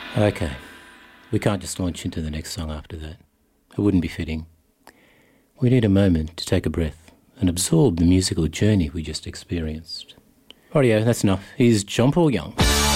Okay, we can't just launch into the next song after that. It wouldn't be fitting. We need a moment to take a breath and absorb the musical journey we just experienced. Rightio, that's enough. Here's John Paul Young.